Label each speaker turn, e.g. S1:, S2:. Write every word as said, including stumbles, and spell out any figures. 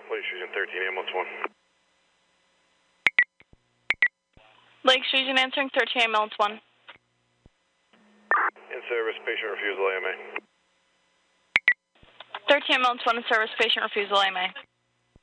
S1: Lake Fusion thirteen ambulance one.
S2: Lake Fusion answering thirteen ambulance one.
S1: In service, patient refusal A M A.
S2: thirteen ambulance one in service, patient refusal A M A.